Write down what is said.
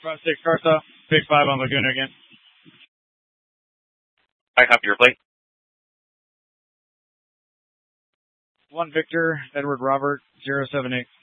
456 Carsa, Big 5 on Laguna again. I have your plate. 1 Victor, Edward Robert, 078.